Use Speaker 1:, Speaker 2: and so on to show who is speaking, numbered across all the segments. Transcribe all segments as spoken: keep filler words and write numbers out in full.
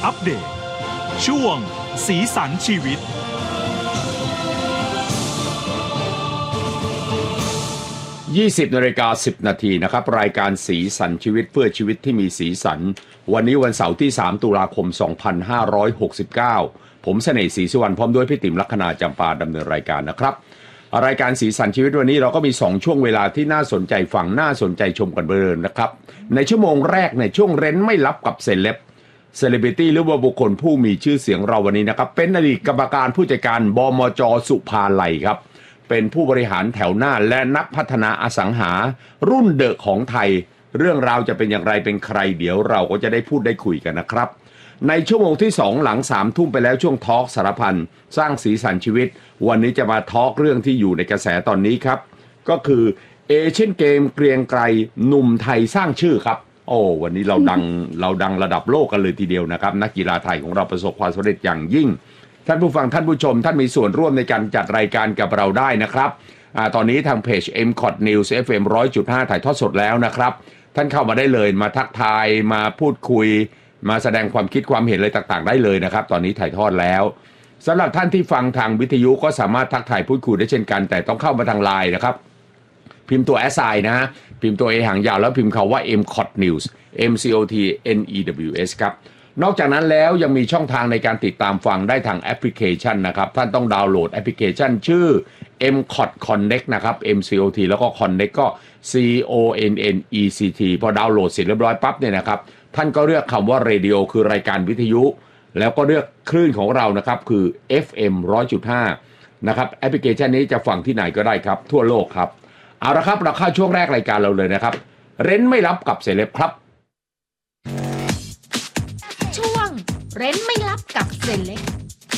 Speaker 1: อัปเดตช่วงสีสันชีวิต
Speaker 2: ยี่สิบนาฬิกาสิบนาทีนะครับรายการสีสันชีวิตเพื่อชีวิตที่มีสีสันวันนี้วันเสาร์ที่สามตุลาคมสองพันห้าร้อยหกสิบเก้าผมเสน่ห์ศรีสุวรรณพร้อมด้วยพี่ติ๋มลัคนาจำปาดำเนินรายการนะครับรายการสีสันชีวิตวันนี้เราก็มีสองช่วงเวลาที่น่าสนใจฟังน่าสนใจชมกันเบิร์นนะครับในชั่วโมงแรกในช่วงเร้นไม่ลับกับเซเลบเซเลบริตี้หรือว่าบุคคลผู้มีชื่อเสียงเราวันนี้นะครับเป็นอดีตกรรมการผู้จัดการบมจ.สุภาลัยครับเป็นผู้บริหารแถวหน้าและนักพัฒนาอสังหารุ่นเดอะของไทยเรื่องราวจะเป็นอย่างไรเป็นใครเดี๋ยวเราก็จะได้พูดได้คุยกันนะครับในชั่วโมงที่สองหลังสามทุ่มไปแล้วช่วงทอล์กสารพันสร้างสีสันชีวิตวันนี้จะมาทอล์กเรื่องที่อยู่ในกระแสตอนนี้ครับก็คือเอเชียนเกมเกรียงไกรหนุ่มไทยสร้างชื่อครับโอ้วันนี้เราดัง เราดังระดับโลกกันเลยทีเดียวนะครับนักกีฬาไทยของเราประสบความสำเร็จอย่างยิ่งท่านผู้ฟังท่านผู้ชมท่านมีส่วนร่วมในการจัดรายการกับเราได้นะครับอ่าตอนนี้ทางเพจ เอ็ม ซี โอ ที News เอฟ เอ็ม หนึ่งร้อยจุดห้า ถ่ายทอดสดแล้วนะครับท่านเข้ามาได้เลยมาทักทายมาพูดคุยมาแสดงความคิดความเห็นอะไรต่างๆได้เลยนะครับตอนนี้ถ่ายทอดแล้วสำหรับท่านที่ฟังทางวิทยุก็สามารถทักทายพูดคุยได้เช่นกันแต่ต้องเข้ามาทางไลน์นะครับพิมพ์ตัว แอส ไอ นะฮะพิมพ์ตัว A หางยาวแล้วพิมพ์คำว่า เอ็ม ซี โอ ที News เอ็ม ซี โอ ที เอ็น อี ดับเบิลยู เอส ครับนอกจากนั้นแล้วยังมีช่องทางในการติดตามฟังได้ทางแอปพลิเคชันนะครับท่านต้องดาวน์โหลดแอปพลิเคชันชื่อ เอ็ม ซี โอ ที Connect นะครับ เอ็ม ซี โอ ที แล้วก็ Connect ก็ C O N N E C T พอดาวน์โหลดเสร็จเรียบร้อยปั๊บเนี่ยนะครับท่านก็เลือกคำว่า Radio คือรายการวิทยุแล้วก็เลือกคลื่นของเรานะครับคือ เอฟ เอ็ม หนึ่งร้อยจุดห้า นะครับแอปพลิเคชันนี้จะฟังที่ไหนก็ได้ครับทั่วโลกครับเอาละครับเราเข้าช่วงแรกรายการเราเลยนะครับเร้นไม่ลับกับเซเลบครับ
Speaker 3: ช่วงเร้นไม่ลับกับเซเลบ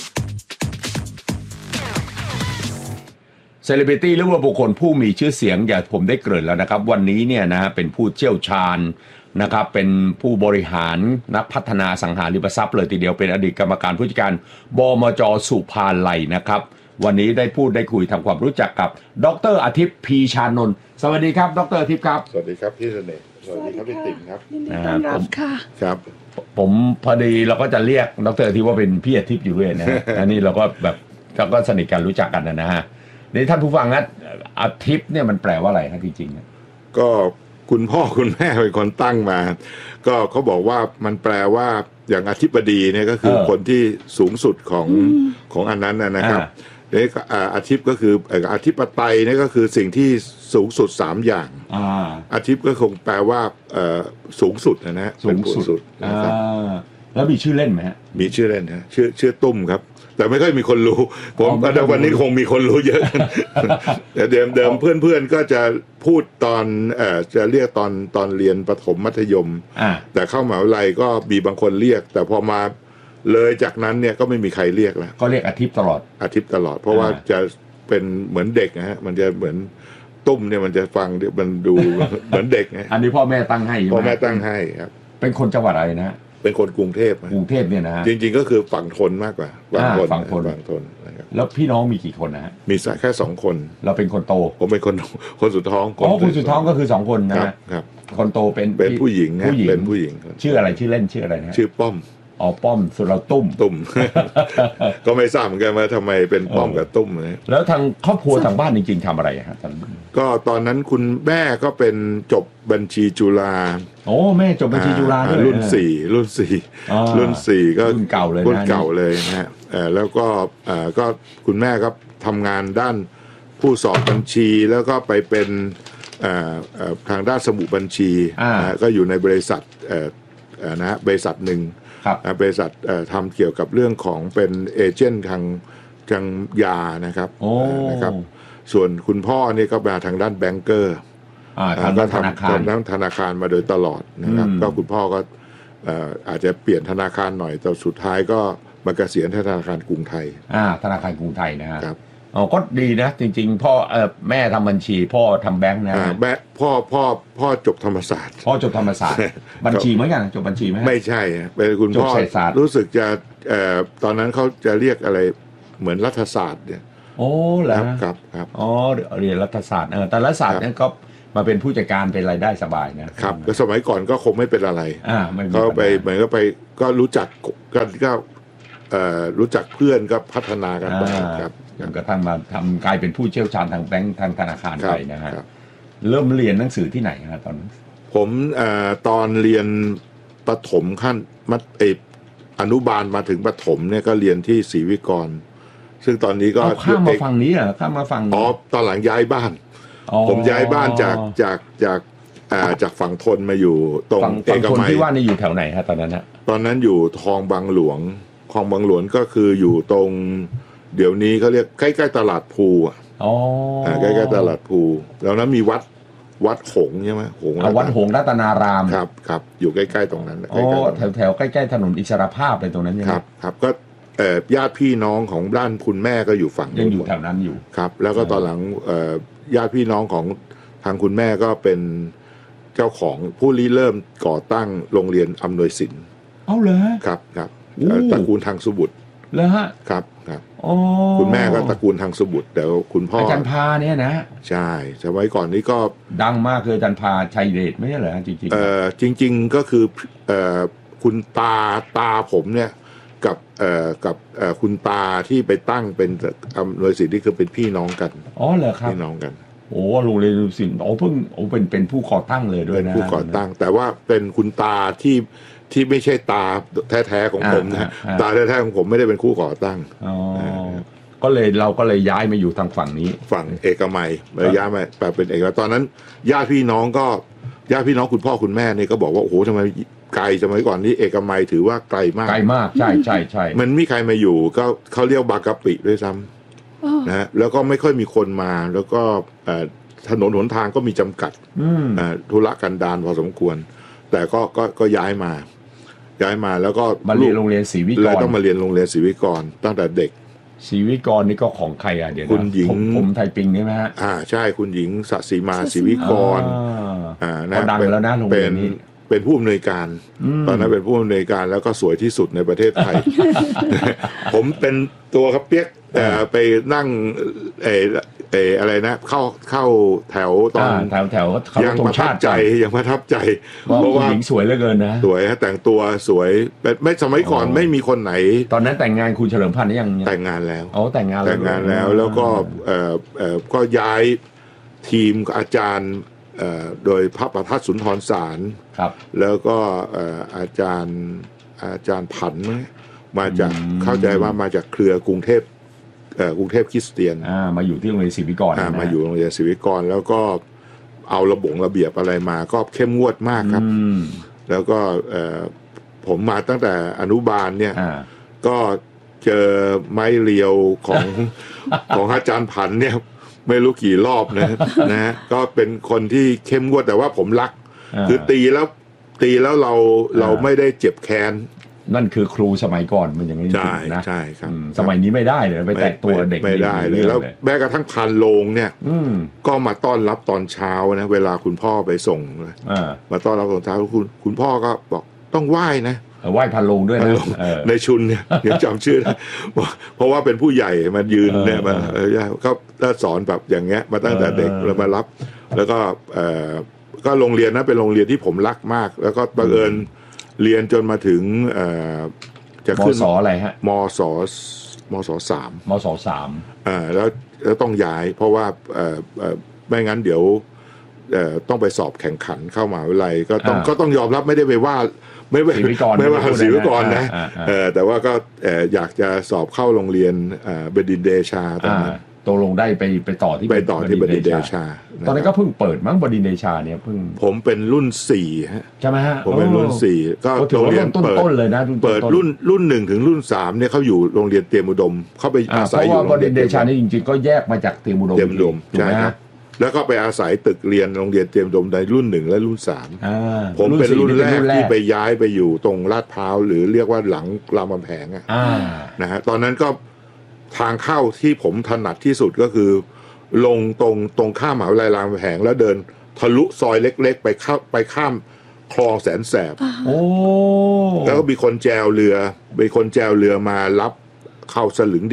Speaker 2: เซเลบริตี้หรือว่าบุคคลผู้มีชื่อเสียงอย่างผมได้เกริ่นแล้วนะครับวันนี้เนี่ยนะเป็นผู้เชี่ยวชาญนะครับเป็นผู้บริหารนักพัฒนาสังหาริมทรัพย์เลยทีเดียวเป็นอดีตกรรมการผู้จัดการบมจ.สุภาลัยนะครับวันนี้ได้พูดได้คุยทำความรู้จักกับดร.อาทิตย์พีชานนท์สวัสดีครับดร.อาทิตย์ครับ
Speaker 4: สวัสดีครับพี่เสน่ห์สวัสดีครับพี่ติ๋มครับ
Speaker 3: ยินดีต้อนรับค่ะ
Speaker 4: ครับ
Speaker 2: ผมพอดีเราก็จะเรียกดร.อาทิตย์ว่าเป็นพี่อาทิตย์อยู่ด้วยนะฮะ อันนี้เราก็แบบเราก็สนิทกันรู้จักกันนะฮะนี่ท่านผู้ฟังนะอาทิตย์เนี่ยมันแปลว่าอะไรครับจริง
Speaker 4: ๆก็คุณพ่อคุณแม่เป็นคนตั้งมาก็เขาบอกว่ามันแปลว่าอย่างอธิบดีเนี่ยก็คือคนที่สูงสุดของของอันนั้นนะครับนี่อาทิตย์ก็คืออธิปไตยนี่ก็คือสิ่งที่สูงสุดสามอย่างอาทิตย์ก็คงแปลว่าสูงสุดนะฮะ
Speaker 2: สูงสุดนะครับแล้วมีชื่อเล่นไหมฮะ
Speaker 4: มีชื่อเล่นฮะชื่อชื่อตุ้มครับแต่ไม่ค่อยมีคนรู้ผมแต่วันนี้คงมีคนรู้เยอะแต่เดิมเดิมเพื่อนเพื่อนก็จะพูดตอนเอ่อจะเรียกตอนตอนเรียนประถมมัธยมแต่เข้ามหาวิทยาลัยก็มีบางคนเรียกแต่พอมาเลยจากนั้นเนี่ยก็ไม่มีใครเรียกแล้ว
Speaker 2: ก็เรียกอาทิตย์ตลอด
Speaker 4: อาทิตย์ตลอดเพราะว่าจะเป็นเหมือนเด็กนะฮะมันจะเหมือนตุ้มเนี่ยมันจะฟังมันดูเหมือนเด็กไง
Speaker 2: อันนี้พ่อแม่ตั้งให้
Speaker 4: พ่อแม่ตั้งให้ครับ
Speaker 2: เป็นคนจังหวัดอะไรนะ
Speaker 4: เป็นคนกรุงเทพ
Speaker 2: กรุงเทพเนี่ยนะฮะ
Speaker 4: จริงๆก็คือฝั่งทนมากกว่า
Speaker 2: ฝั่งทนฝั่งทน
Speaker 4: ฝั่งทนนะครับ
Speaker 2: แล้วพี่น้องมีกี่คนนะฮะ
Speaker 4: มีแค่สองคน
Speaker 2: เราเป็นคนโต
Speaker 4: ผมเป็นคนคนสุดท้อง
Speaker 2: อ๋อคนสุดท้องก็คือสองคนนะครับคนโตเป็น
Speaker 4: เป็นผู้หญิงนะเป็นผู้หญิง
Speaker 2: ชื่ออะไรชื่อเล่นชื่ออะไรนะ
Speaker 4: ชื่อป้อม
Speaker 2: อ๋อป้อมส่วนเราตุ้ม
Speaker 4: ตุ้ม ก็ไม่ทราบเหมือนกันว่าทำไมเป็นป้อมกับตุ้มนะ
Speaker 2: แล้วทางครอบครัวทางบ้านจริงๆทำอะไรฮะตอน
Speaker 4: ก็ตอนนั้นคุณแม่ก็เป็นจบบัญชีจุฬา
Speaker 2: โอ้แม่จบบัญชีจุฬาด้วย
Speaker 4: รุ่นสี่รุ่นสี่รุ่นสี่ก็
Speaker 2: รุ่นเก่าเลย
Speaker 4: รุ่นเก่าเลยนะฮะแล้วก็ก็คุณแม่ก็ทำงานด้านผู้สอบบัญชีแล้วก็ไปเป็นทางด้านสมุดบัญชีก็อยู่ในบริษัทนะฮะบริษัทหนึ่งบริษัททำเกี่ยวกับเรื่องของเป็นเอเจนต์ทางทางยานะครับนะครับส่วนคุณพ่อนี่ก็มาทางด้านแบงก์เกอร์
Speaker 2: ก็
Speaker 4: ทำทำทั้งธนาคารมาโดยตลอดนะครับก็คุณพ่อก็อาจจะเปลี่ยนธนาคารหน่อยแต่สุดท้ายก็มาเกษียณธนาคารกรุงไทย
Speaker 2: อ่าธนาคารกรุงไทยนะครับอ๋อก็ดีนะจริงๆพ่อเอ่อแม่ทำบัญชีพ่อทำแบงค์นะ
Speaker 4: แม่พ่อพ่อพ่อจบธรรมศาสตร์
Speaker 2: พ่อจบธรรมศาสตร์บัญชีเหมือนกันจบบัญชีไหม
Speaker 4: ไม่ใช่เป็นคุณพ่อรู้สึกจะเอ่อตอนนั้นเขาจะเรียกอะไรเหมือนรัฐศาสตร์เนี่ย
Speaker 2: โอ้แล้ว
Speaker 4: ครับครับ
Speaker 2: อ๋อเรียนรัฐศาสตร์เออแต่รัฐศาสตร์เนี่ยก็มาเป็นผู้จัดการเป็นรายได้สบายนะครับ
Speaker 4: แต่สมัยก่อนก็คงไม่เป็นอะไร
Speaker 2: อ่า
Speaker 4: เขาไปเหมือนก็ไปก็รู้จักกันก็เอ่อรู้จักเพื่อนก็พัฒนากันไปครับ
Speaker 2: จนกระทั่งมาทำกลายเป็นผู้เชี่ยวชาญทางแบงค์ทางธนาคารไปนะฮะเริ่มเรียนหนังสือที่ไหนครับตอนนั้น
Speaker 4: ผมเอ่อตอนเรียนประถมขั้นมัธยมอนุบาลมาถึงประถมเนี่ยก็เรียนที่ศรีวิกรซึ่งตอนนี้ก็
Speaker 2: ข้ามมาฝั่งนี้เหรอข้ามมาฝั่ง
Speaker 4: อ๋อตอนหลังย้ายบ้านผมย้ายบ้านจากจากจากอ่าจากฝั่งทนมาอยู่ตรง
Speaker 2: เอกมัยที่ว่านี่อยู่แถวไหนฮะตอนนั้นนะ
Speaker 4: ตอนนั้นอยู่คลองบางหลวงคลองบางหลวงก็คืออยู่ตรงเดี๋ยวนี้เขาเรียกใกล้ๆตลาดภูอ๋อใกล้ๆตลาดภูแล้วนั้นมีวัดวัดหงใช่ไหมหง
Speaker 2: วัดหงรัตนาราม
Speaker 4: ครับครับอยู่ใกล้ๆตรงนั้น
Speaker 2: อ๋อแถวแถวใกล้ๆถนนอิสรภาพเลยตรงนั้นใช่ไหม
Speaker 4: ครับครับก็เอ่อญาติพี่น้องของด้านคุณแม่ก็อยู่ฝั่ง
Speaker 2: ยังอยู่แถวนั้นอยู่
Speaker 4: ครับแล้วก็ตอนหลังเอ่อญาติพี่น้องของทางคุณแม่ก็เป็นเจ้าของผู้ริเริ่มก่อตั้งโรงเรียนอำนวยสิน
Speaker 2: เอาเลย
Speaker 4: ครับครับตระกูลทางสุบุตร
Speaker 2: เลยฮะ
Speaker 4: ครับครับคุณแม่ก็ตระกูลทางสุบุตรแต่คุณพ่อ
Speaker 2: อาจารย์พาเนี่ยนะ
Speaker 4: ใช่สมัยก่อนนี้ก็
Speaker 2: ดังมากคืออาจารย์พาชัยเดชไม่ใช่เหรอจริงๆ
Speaker 4: เอ่อจริงๆก็คือเอ่อคุณตาตาผมเนี่ยกับเอ่อกับเอ่อคุณตาที่ไปตั้งเป็นอำนวยสินที่คือเป็นพี่น้องกัน
Speaker 2: อ๋อเหรอครับ
Speaker 4: พี่น้องกัน
Speaker 2: โอ้โรงเรียนศิลป์โอ้เพิ่งโอ้เป็นเป็นผู้ก่อตั้งเลยด้วยนะ
Speaker 4: ผู้ก่อตั้งแต่ว่าเป็นคุณตาที่ที่ไม่ใช่ตาแท้ๆของผมนะตาแท้ๆของผมไม่ได้เป็นผู้ก่อตั้ง
Speaker 2: อ๋อก็เลยเราก็เลยย้ายมาอยู่ทางฝั่งนี้
Speaker 4: ฝั่งเอกมัยย้ายมาแปลเป็นเอกมัยตอนนั้นญาติพี่น้องก็ญาติพี่น้องคุณพ่อคุณแม่เนี่ยก็บอกว่าโอ้โหทำไมไกลสมัยก่อนนี้เอกมัยถือว่าไกลมาก
Speaker 2: ไกลมากใช่ใช่ใช่
Speaker 4: มันไม่ใครมาอยู่ก็เขาเรียกบางกะปิด้วยซ้ำนะแล้วก็ไม่ค่อยมีคนมาแล้วก็ถนนหนทางก็มีจำกัดธุรกันดารพอสมควรแต่ก็ก็ก็ย้ายมาย้ายมาแล้วก็
Speaker 2: มาเรียนโรงเรียนศรีวิกร
Speaker 4: เลยต้องมาเรียนโรงเรียนศรีวิกรตั้งแต่เด็ก
Speaker 2: ศรีวิกรนี่ก็ของใครอ่ะเดี๋ยว
Speaker 4: คุณหญิง
Speaker 2: ผมไทยปิงใช่ไหมฮะ
Speaker 4: อ่าใช่คุณหญิงสศิมาศรีวิกร
Speaker 2: อ่านะดังแล้วนะโรงเรียนนี้
Speaker 4: เป็นผู้อำนวยการตอนนั้นเป็นผู้อำนวยการแล้วก็สวยที่สุดในประเทศไทย ผมเป็นตัวครับเปียกแต่ไปนั่งเอเอออะไรนะเข้าเข้าแถวตอน
Speaker 2: แถวแถว
Speaker 4: ยังประทับใจยังประทับใจ
Speaker 2: เพราะว่าหญิงสวยเหลือเกินนะ
Speaker 4: สวยฮะแต่งตัวสวยไม่สมัยก่อนไม่มีคนไหน
Speaker 2: ตอนนั้นแต่งงานคุณเฉลิมพันธ์ยัง
Speaker 4: แต่งงานแล้ว
Speaker 2: อ๋อแต่งงาน
Speaker 4: แต่งงานแล้วแล้วก็เออเออก็ย้ายทีมอาจารย์เอ่อโดยพระประทัดสุนทรสาร
Speaker 2: ครับ
Speaker 4: แล้วก็เอ่ออาจารย์อาจารย์ผันมาจากเข้าใจว่ามาจากเครือกรุงเทพเอ่อกรุงเทพคริสเตียน
Speaker 2: อ่ามาอยู่ที่โรงเรียนศรีวิกร
Speaker 4: อ่ามาอยู่โรงเรียนศรีวิกรแล้วก็เอาระบบระเบียบอะไรมาก็เข้มงวดมากครับแล้วก็เอ่อผมมาตั้งแต่อนุบาลเนี่ยก็เจอไม้เรียวของของอาจารย์ผันเนี่ยไม่รู้กี่รอบนะนะฮะก็เป็นคนที่เข้มงวดแต่ว่าผมรักคือตีแล้วตีแล้วเราเราไม่ได้เจ็บแค้น
Speaker 2: นั่นคือครูสมัยก่อนมันอย่างนี้นะ
Speaker 4: ใช่ครับ
Speaker 2: สมัยนี้ไม่ได้เลยไปแตะตัวเด็ก
Speaker 4: ไม่ได้เลยแล้วแม้กระทั่งพานโลงเนี่ยก็มาต้อนรับตอนเช้านะเวลาคุณพ่อไปส่งมาต้อนรับตอนเช้าคุณคุณพ่อก็บอกต้องไหว้นะ
Speaker 2: ไหว้พันโลงด้วยนะ
Speaker 4: ในชุนเนี่ยยังจำชื่อเพราะว่าเป็นผู้ใหญ่มายืนเนี่ยมาเขาสอนแบบอย่างเงี้ยมาตั้งแต่เด็กแล้วมารับแล้วก็ก็โรงเรียนนั้นเป็นโรงเรียนที่ผมรักมากแล้วก็บังเอิญเรียนจนมาถึง
Speaker 2: จะขึ้นม.อะไรฮะ
Speaker 4: ม.ศ.ม.ศ.สาม
Speaker 2: ม.ศ.สาม
Speaker 4: อ่าแล้วแล้วต้องย้ายเพราะว่าไม่งั้นเดี๋ยวต้องไปสอบแข่งขันเข้ามหาวิทยาลัยก็ต้องก็ต้องยอมรับไม่ได้ไปว่าไม่ไม่ไม่ว่าศรีวิกรนะแต่ว่าก็อยากจะสอบเข้าโรงเรียนบดินทร์เดชาตอนนั้น
Speaker 2: ตกลงได้ไปไปต่อที่
Speaker 4: ไปต่อที่บดินทร์เดชา
Speaker 2: ตอนนั้นก็เพิ่งเปิดมั้งบดินทร์เดชาเนี่ยเพิ่ง
Speaker 4: ผมเป็นรุ่นสี่ฮะ
Speaker 2: ใช่ไหมฮะ
Speaker 4: ผมเป็นรุ่นสี่ก็โรงเรียนเปิด
Speaker 2: ต้นเลยนะ
Speaker 4: เปิดรุ่นรุ่นหนึ่งถึงรุ่นสามเนี่ยเขาอยู่โรงเรียนเตรียมอุดมเขาไปอาศัยอยู่
Speaker 2: เพราะว่าบดินทร์เดชานี่จริงๆก็แยกมาจากเตรียมอุดม
Speaker 4: เตรียมอุดมใช่ครับแล้วก็ไปอาศัยตึกเรียนโรงเรียนเตรียมอุดมในรุ่นหนึ่งและรุ่นสามผมเป็นรุ่นแรกที่ไปย้ายไปอยู่ตรงลาดพร้าวหรือเรียกว่าหลังรามคำแหงอ่ะนะฮะตอนนั้นก็ทางเข้าที่ผมถนัดที่สุดก็คือลงตรงตรงข้ามมหาวิทยาลัยรามคำแหงแล้วเดินทะลุซอยเล็กๆไปเข้าไปข้ามคลองแสนแสบแล้วก็มีคนแจวเรือมีคนแจวเรือมารับเข้าสลึงเดียว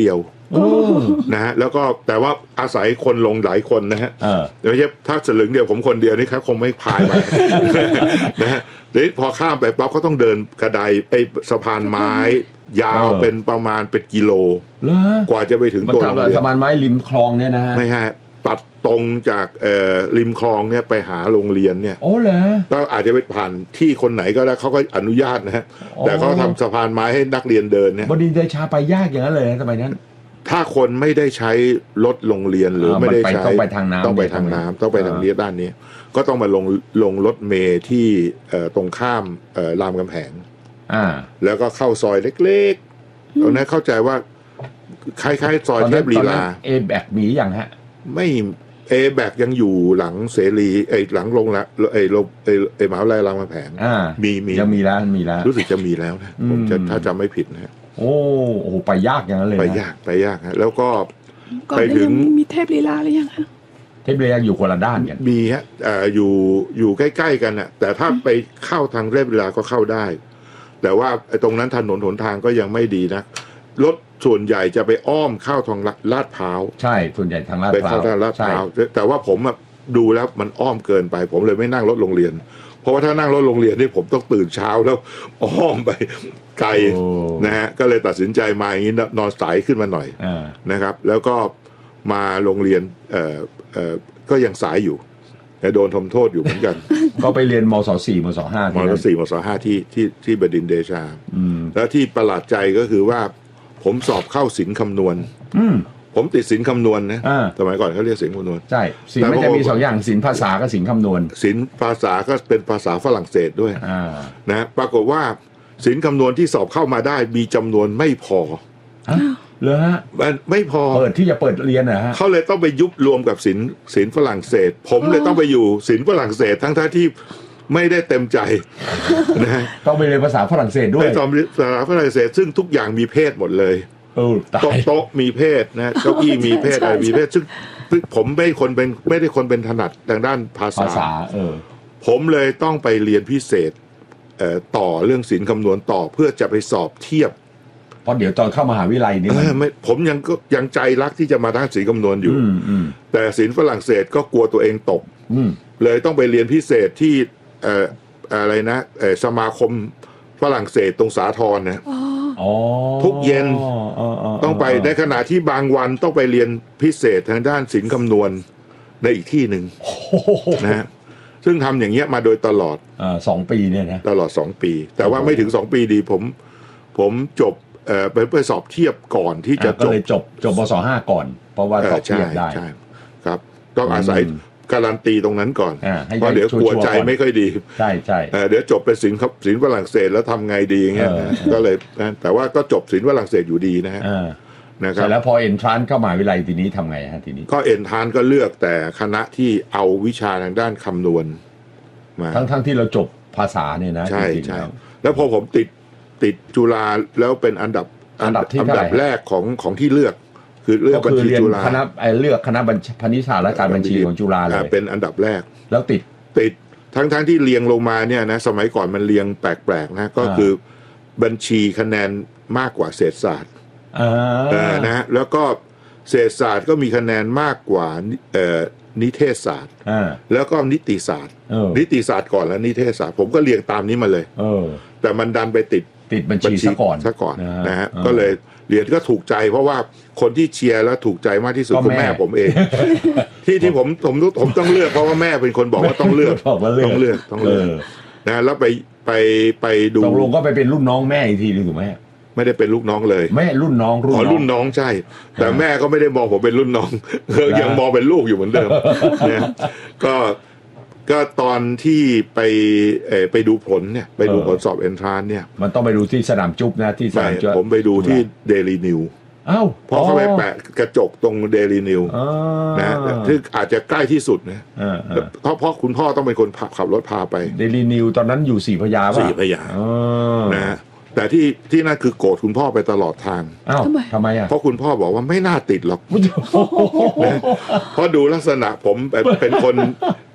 Speaker 4: นะฮะแล้วก็แต่ว่าอาศัยคนลงหลายคนนะฮะ
Speaker 2: เออ
Speaker 4: ไม่ใช่ถ้าสลึงเดียวผมคนเดียวนี่ครับคงไม่พายไป นะฮะทีนี้พอข้ามไปปั๊บเขาต้องเดินกระไดไอ้สะพานไม้ยาว
Speaker 2: เออ
Speaker 4: เป็นประมาณเป็นกิโล
Speaker 2: เหรอก
Speaker 4: ว่าจะไปถึง
Speaker 2: มัน
Speaker 4: ตัวโรง
Speaker 2: ทำ
Speaker 4: เรีย
Speaker 2: สะ
Speaker 4: น
Speaker 2: พานไม้ริมคลองเนี่ยนะฮะ
Speaker 4: ไม่ฮะตัดตรงจากเอ่อริมคลองเนี่ยไปหาโรงเรียนเนี่ย
Speaker 2: โอ้เหรอ
Speaker 4: ก็อาจจะไปผ่านที่คนไหนก็ได้เขาก็อนุญาตนะฮะ
Speaker 2: อ๋อ
Speaker 4: แต่เขาทำสะพานไม้ให้นักเรียนเดินเนี่ย
Speaker 2: บดินทร์เดชาไปยากอย่างนั้นเลยนะสมัยนั้น
Speaker 4: ถ้าคนไม่ได้ใช้รถโรงเรียนหรือ
Speaker 2: เออ
Speaker 4: ไม่ได้
Speaker 2: มันไป
Speaker 4: ใช้
Speaker 2: ต้องไปทางน้ำ
Speaker 4: ต้องไปทางน้ำต้องไปทางนี้ด้านนี้ ก็ต้องมาลงลงรถเมล์ที่เอ่อตรงข้ามเอ่อรามคำแหง
Speaker 2: อ่า
Speaker 4: แล้วก็เข้าซอยเล็กๆตรงนั้นเข้าใจว่าคล้ายๆซอยเทพลีลา
Speaker 2: เอแบกมีอย่างฮะ
Speaker 4: ไม่เอแบกยังอยู่หลังเสรีไอ้หลังโรงละไอ้โรงไอ้ไอ้มหาวิทยาลัยรามคำแหง
Speaker 2: อ่า
Speaker 4: มีมี
Speaker 2: ยังมีแล้วมีแล้ว
Speaker 4: รู้สึกจะมีแล้วนะผมจะ
Speaker 2: อืม
Speaker 4: ถ้าจำไม่ผิดนะฮะ
Speaker 2: โอ้โอ้โหไปยากอย่างนั้นเลยนะ
Speaker 4: ไปยากไปยากฮะแล้วก็
Speaker 5: ก่อน
Speaker 4: ไป
Speaker 5: ห
Speaker 4: ถึ
Speaker 5: น้าง นี้มีเทพลีลาหรือยังคะ
Speaker 2: เทพเรียอยู่คนละด้านกัน
Speaker 4: มีฮะเอ่ออยู่อยู่ใกล้ๆกันน่ะแต่ถ้าไปเข้าทางเทพลีลาก็เข้าได้ แต่ว่าไอ้ตรงนั้นถนนหนทางก็ยังไม่ดีนะรถส่วนใหญ่จะไปอ้อมเข้าทางลาดพร้าว
Speaker 2: ใช่ส่วนใหญ่ทางลาด
Speaker 4: ไป
Speaker 2: พร้า
Speaker 4: เข้าว ทางลาดพ
Speaker 2: ใช่
Speaker 4: ร้าวแต่ว่าผมอะดูแล้วมันอ้อมเกินไป ผมเลยไม่นั่งรถโรงเรียน เพราะว่าถ้านั่งรถโรงเรียนนี่ผมต้องตื่นเช้าแล้วอ้อมไปไกล
Speaker 2: โอ้
Speaker 4: นะฮะก็เลยตัดสินใจมาอย่างนี้นอนสายขึ้นมาหน่อย
Speaker 2: อ่า
Speaker 4: นะครับ แล้วก็มาโรงเรียนเอ่อเอ่อก็ยังสายอยู่แต่โดนทำโทษอยู่เหมือนกัน
Speaker 2: ก็ไปเรียนมศสี่มศห้าม
Speaker 4: ศสี่มศห้าที่ที่ที่บดินทร์เดชา
Speaker 2: อืม
Speaker 4: แล้วที่ประหลาดใจก็คือว่าผมสอบเข้าศิลป์คำนวณ
Speaker 2: อืม
Speaker 4: ผมติดศิลป์คำนวณนะ
Speaker 2: อ่า
Speaker 4: สมัยก่อนเขาเรียกศิลป์คำนวณ
Speaker 2: ใช่ศิลป์มันจะมีสองอย่างศิลป์ภาษากับศิลป์คำนวณ
Speaker 4: ศิลป์ภาษาก็เป็นภาษาฝรั่งเศสด้วย
Speaker 2: อ่า
Speaker 4: นะปรากฏว่าศิลป์คำนวณที่สอบเข้ามาได้มีจำนวนไม่พอ
Speaker 2: ฮะเหรอฮะ
Speaker 4: มันไม่พอ
Speaker 2: เปิดที่จะเปิดเรียนเหรอฮะ
Speaker 4: เขาเลยต้องไปยุบรวมกับศิลป์ศิลป์ฝรั่งเศส ผมเลยต้องไปอยู่ศิลป์ฝรั่งเศสทั้งท่าที่ไม่ได้เต็มใจนะฮะ
Speaker 2: ต้องไปเรียนภาษาฝรั่งเศสด้ว
Speaker 4: ไป
Speaker 2: ย
Speaker 4: สอนภาษาฝรั่งเศสซึ่งทุกอย่างมีเพศหมดเลย
Speaker 2: เออตา
Speaker 4: โต๊ะ
Speaker 2: ย
Speaker 4: โต๊ะมีเพศนะเก้าอี้มีเพศ
Speaker 5: ใช่
Speaker 4: อะไรมีเพศ
Speaker 5: ใช่
Speaker 4: ซึ่งซึ่งผมไม่คนเป็นไม่ได้คนเป็นถนัดทางด้านภาษา
Speaker 2: ภาษา เออ
Speaker 4: ผมเลยต้องไปเรียนพิเศษเอ่อต่อเรื่องศิลป์คำนวณต่อเพื่อจะไปสอบเทียบ
Speaker 2: เพราะเดี๋ยวตอนเข้ามหาวิทยาลัยนี่
Speaker 4: เอ
Speaker 2: มัน
Speaker 4: อไม่ผมยังก็ยังใจรักที่จะมาด้านศิลป์คำนวณอยู่
Speaker 2: อืมอืม
Speaker 4: แต่ศิลป์ฝรั่งเศสก็กลัวตัวเองตก
Speaker 2: อืม
Speaker 4: เลยต้องไปเรียนพิเศษที่เอ่ออะไรนะเอ่อสมาคมฝรั่งเศสตรงสาทรนะ
Speaker 2: อ๋อ
Speaker 4: ทุกเย็น
Speaker 2: เออเ
Speaker 4: ต้องไปในขณะที่บางวันต้องไปเรียนพิเศษทางด้านศิลป์คำนวณในอีกที่หนึ่ง
Speaker 2: โอ้โห
Speaker 4: นะฮะซึ่งทำอย่างเงี้ยมาโดยตลอด
Speaker 2: เออสองปีเนี่ยนะ
Speaker 4: ตลอดสองปี แต่ว่าไม่ถึงสองปีดีผมผมจบเอ่อไปไปสอบเทียบก่อนที่จะ
Speaker 2: อ่ะก็
Speaker 4: จบ
Speaker 2: เลยจบจบมศห้าก่อน เพราะว่า
Speaker 4: เอ
Speaker 2: สอ
Speaker 4: อบ
Speaker 2: เที
Speaker 4: ใช่
Speaker 2: ยบได้
Speaker 4: ใช่ครับต้องอาศัย
Speaker 2: อืม
Speaker 4: การันตีตรงนั้นก่อน
Speaker 2: อ่าให้
Speaker 4: เพราะเดี๋ยว
Speaker 2: ชัวร์ๆ
Speaker 4: กลัวใจ
Speaker 2: ก่อน
Speaker 4: ไม่ค่อยดี
Speaker 2: ใช่ใช่
Speaker 4: เอ่อเดี๋ยวจบเป็นศิลป์ครับศิลป์ฝรั่งเศสแล้วทำไงดีอย่างเงี้ย
Speaker 2: เออ
Speaker 4: นะก็เลยนะแต่ว่าก็จบศิลป์ฝรั่งเศสอยู่ดีนะฮะ
Speaker 2: อ่า
Speaker 4: นะค
Speaker 2: เส
Speaker 4: รั
Speaker 2: ร็
Speaker 4: บ
Speaker 2: จแล้วพอเอ็นทรานเข้ามหาวิทยาลัยทีนี้ทำไงฮะทีนี้
Speaker 4: ก็เอ็นทานก็เลือกแต่คณะที่เอาวิชาทางด้านคำนวณมา
Speaker 2: ทั้งทั้งที่เราจบภาษาเนี่ยนะ
Speaker 4: ใช่
Speaker 2: จริงๆ
Speaker 4: ใช่
Speaker 2: แล้ว
Speaker 4: แล้วพอผมติดติดจุฬาแล้วเป็นอันดับ
Speaker 2: อันดับที่
Speaker 4: อั
Speaker 2: เท่าไหร่
Speaker 4: ดับแรกของของที่เลือก คือเลือก
Speaker 2: ก็
Speaker 4: บัญ
Speaker 2: คือ
Speaker 4: ชี
Speaker 2: เรียน
Speaker 4: จุฬา
Speaker 2: คณะไอ้เลือกคณะบัญชานิชาและการบัญชีของจุฬาเล
Speaker 4: อ่
Speaker 2: ย
Speaker 4: เป็นอันดับแรก
Speaker 2: แล้วติด
Speaker 4: ติดทั้งทั้งที่เรียงลงมาเนี่ยนะสมัยก่อนมันเรียงแปลกๆนะก็
Speaker 2: อ่า
Speaker 4: คือบัญชีคะแนนมากกว่าเศรษฐศาสตร์
Speaker 2: อ่า
Speaker 4: เออนะฮะแล้วก็เศรษฐศาสตร์ก็มีคะแนนมากกว่าเอ่อนิเทศศาสตร์
Speaker 2: อ่า
Speaker 4: แล้วก็นิติศาสตร์
Speaker 2: เออ
Speaker 4: นิติศาสตร์ก่อนแล้วนิเทศศาสตร์ผมก็เรียงตามนี้มาเลย
Speaker 2: เออ
Speaker 4: แต่มันดันไปติด
Speaker 2: ติดบัญชีซะก่อน
Speaker 4: ซะก่อนนะฮะ
Speaker 2: อ่า
Speaker 4: ก็เลยเรียนก็ถูกใจเพราะว่าคนที่เชียร์แล้วถูกใจมากที่สุด
Speaker 2: ก็
Speaker 4: คือ
Speaker 2: แม่
Speaker 4: แม่ผมเอง ที่ที่ผมผมผมต้องเลือกเพราะว่าแม่เป็นคนบอกว่าต้องเลือก
Speaker 2: บอกว่าเลือก
Speaker 4: ต้องเลือกต้องเลือก
Speaker 2: เออ
Speaker 4: นะแล้วไปไปไปดู
Speaker 2: ตกลงก็ไปเป็นรุ่นน้องแม่อีกทีหนึงถูกไหม
Speaker 4: ไม่ได้เป็นลูกน้องเลย
Speaker 2: แม่รุ่นน้องรุ่น
Speaker 4: อ๋อ
Speaker 2: น้อง
Speaker 4: รุ่นน้องใช่ แต่
Speaker 2: อ่า
Speaker 4: แม่ก็ไม่ได้มองผมเป็นรุ่นน้อง ยังมองเป็นลูกอยู่เหมือนเดิมนะก็ก็ตอนที่ไปเอ่อไปดูผลเนี่ยไปดูผลสอบเอนทรานเนี่ย
Speaker 2: มันต้องไปดูที่สนามจุ๊บนะที่ส
Speaker 4: ไม่
Speaker 2: นามจุ๊บ
Speaker 4: ผมไปดูที่เดลีนิว
Speaker 2: อ้าว
Speaker 4: เพราะเขาไปแปะกระจกตรงเดลีนิว
Speaker 2: อ๋อ
Speaker 4: นะซึ่งอาจจะใกล้ที่สุดนะ
Speaker 2: อ่าอ่า
Speaker 4: เพราะเพราะคุณพ่อต้องเป็นคนขับขับรถพาไป
Speaker 2: เดลีนิวตอนนั้นอยู่สี่พระยาป่ะ
Speaker 4: สี่พระยา
Speaker 2: อ๋อ
Speaker 4: นะฮะแต่ที่ที่นั่นคือโกรธคุณพ่อไปตลอดทาง
Speaker 2: อ้าว
Speaker 5: ทำไม
Speaker 2: ทำไมอ่ะ
Speaker 4: เพราะคุณพ่อบอกว่าไม่น่าติดหรอก
Speaker 2: โอ้โห
Speaker 4: นะเพราะดูลักษณะผมแบบเป็นคน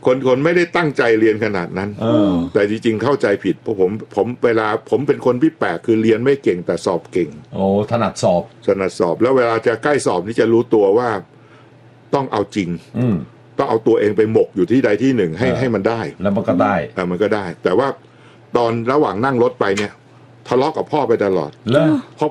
Speaker 4: คนคนไม่ได้ตั้งใจเรียนขนาดนั้น
Speaker 2: เออ
Speaker 4: แต่จริงๆเข้าใจผิดเพราะผมผมเวลาผมเป็นคนที่แปลกคือเรียนไม่เก่งแต่สอบเก่ง
Speaker 2: โอ้ถนัดสอบ
Speaker 4: ถนัดสอบแล้วเวลาจะใกล้สอบนี่จะรู้ตัวว่าต้องเอาจริง
Speaker 2: อืม
Speaker 4: ต้องเอาตัวเองไปหมกอยู่ที่ใดที่หนึ่งให้
Speaker 2: เออ
Speaker 4: ให้มันได้
Speaker 2: แล้วมันก็ได้
Speaker 4: เออมันก็ได้ แต่ว่าตอนระหว่างนั่งรถไปเนี่ยทะเลาะกับพ่อไปตลอด
Speaker 2: แล้ว
Speaker 4: เพราะ